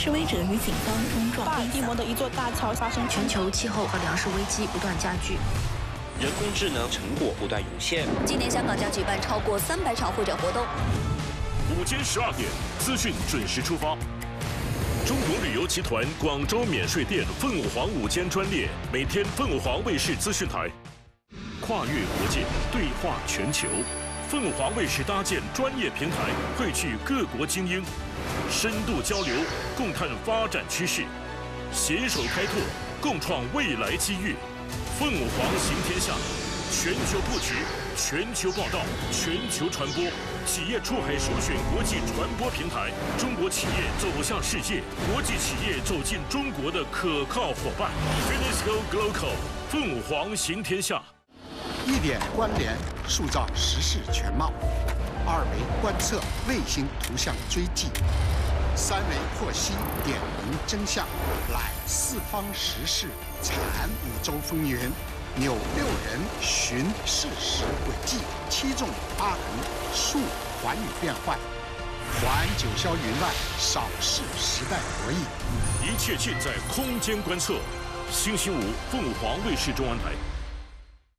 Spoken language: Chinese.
示威者与警方冲撞。 巴尔的摩的一座大桥发生全球气候和粮食危机不断加剧。 人工智能成果不断涌现。 今年香港将举办超过300场会展活动。 午间12点，资讯准时出发。中国旅游集团广州免税店凤凰午间专列，每天凤凰卫视资讯台。跨越国界，对话全球。凤凰卫视搭建专业平台，汇聚各国精英，深度交流，共探发展趋势，携手开拓，共创未来机遇。 凤凰行天下，全球布局，全球报道，全球传播，企业出海首选国际传播平台，中国企业走向世界，国际企业走进中国的可靠伙伴。UNESCO Global， 凤凰行天下。 1点关联，塑造时事全貌；2维观测，卫星图像追迹；3维获悉点明真相，揽四方时事，阐5洲风云，纽6人寻事实轨迹，7纵8横，述寰宇变幻，还九霄云外，扫视时代博弈。 一切尽在空间观测。星期五，凤凰卫视中文台。